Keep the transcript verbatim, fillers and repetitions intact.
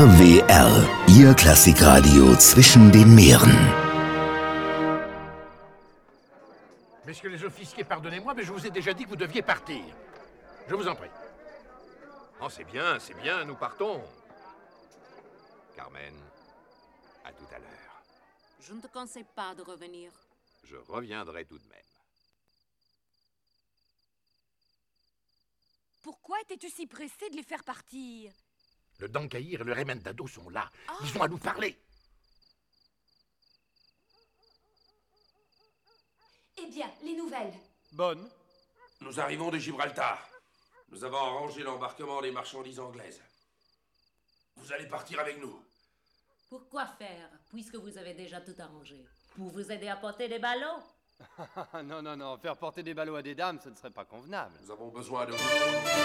W R, Ihr Klassikradio zwischen den Meeren. Messieurs les officiers, pardonnez-moi, mais je vous ai déjà dit que vous deviez partir. Je vous en prie. Oh, c'est bien, c'est bien, nous partons. Carmen, à tout à l'heure. Je ne te conseille pas de revenir. Je reviendrai tout de même. Pourquoi étais-tu si pressé de les faire partir? Le Dankahir et le Remendado sont là. Oh. Ils ont à nous parler. Eh bien, les nouvelles. Bonne. Nous arrivons de Gibraltar. Nous avons arrangé l'embarquement des marchandises anglaises. Vous allez partir avec nous. Pourquoi faire, puisque vous avez déjà tout arrangé? Pour vous aider à porter des ballots? Non, non, non, faire porter des ballots à des dames, ce ne serait pas convenable. Nous avons besoin de vous.